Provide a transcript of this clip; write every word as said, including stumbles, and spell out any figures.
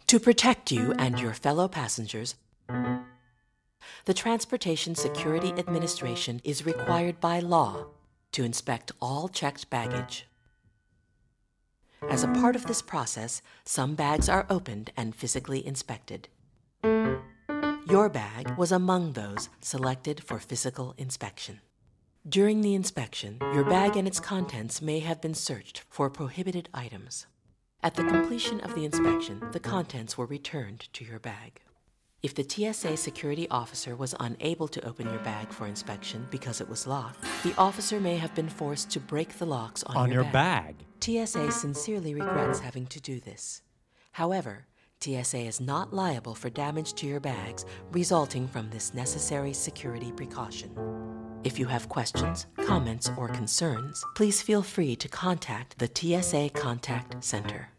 To protect you and your fellow passengers, the Transportation Security Administration is required by law to inspect all checked baggage. As a part of this process, some bags are opened and physically inspected. Your bag was among those selected for physical inspection. During the inspection, your bag and its contents may have been searched for prohibited items. At the completion of the inspection, the contents were returned to your bag. If the T S A security officer was unable to open your bag for inspection because it was locked, the officer may have been forced to break the locks on, On your, your bag. bag. T S A sincerely regrets having to do this. However, T S A is not liable for damage to your bags resulting from this necessary security precaution. If you have questions, comments, or concerns, please feel free to contact the T S A Contact Center.